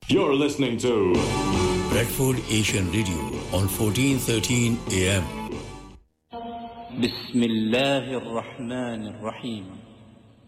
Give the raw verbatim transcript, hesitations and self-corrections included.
You're listening to Bradford Asian Radio on fourteen thirteen A M. Bismillahir Rahmanir Rahim.